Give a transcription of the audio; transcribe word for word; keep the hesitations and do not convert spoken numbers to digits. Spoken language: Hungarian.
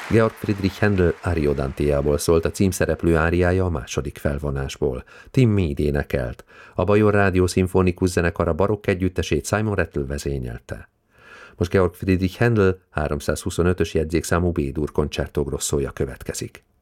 Georg Friedrich Händel Ariodantiából szólt a címszereplő áriája a második felvonásból. Tim Mead énekelt. A Bajor Rádió Szimfonikus Zenekar a barokk együttesét Simon Rattle vezényelte. Most Georg Friedrich Händel háromszázhuszonötös jegyzékszámú B-dur koncerto grossója következik.